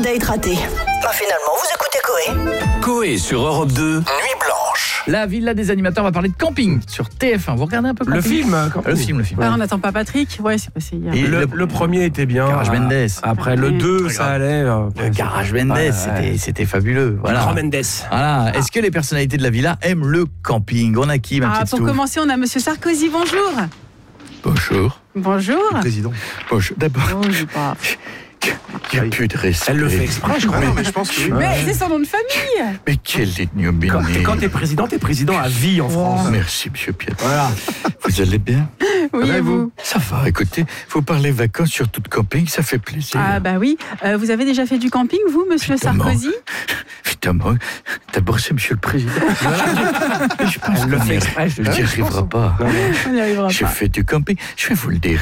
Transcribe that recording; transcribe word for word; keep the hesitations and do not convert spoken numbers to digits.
date raté. Bah finalement, vous écoutez Coé. Coé sur Europe deux, Nuit Blanche. La Villa des animateurs va parler de camping sur T F un. Vous regardez un peu camping ? Le film Le film, le film. Ah, on n'attend pas Patrick. Ouais, c'est passé hier. Et le, le- le premier était bien. Garage Ah, Mendes. Après le Ouais. deux, ça allait. euh, Le Garage Mendes, Ouais, ouais. c'était, c'était fabuleux. Voilà. Grand Mendes. Voilà. Est-ce que les personnalités de la villa aiment le camping ? On a qui, ma Ah, petite pour Stouff ? commencer, on a Monsieur Sarkozy. Bonjour. Bonjour. Bonjour. Président. Bonjour. D'abord, Oh, je sais pas. il n'y a plus de respect. Elle le fait exprès, je crois. Non, mais je pense que oui. Mais c'est son nom de famille. Mais quelle ignominie. Quand, quand t'es président, t'es président à vie en France. Merci, monsieur Piet. Voilà. Vous allez bien ? Oui, et vous ? Ça va, écoutez, vous parlez vacances sur tout camping, ça fait plaisir. Ah bah oui. Euh, vous avez déjà fait du camping, vous, Monsieur Évidemment. Sarkozy ? Évidemment, d'abord c'est monsieur le président. Je pense Elle le qu'on fait n'y exprès, je te on n'y dis. arrivera pas. On n'y arrivera J'ai pas. fait du camping, je vais vous le dire.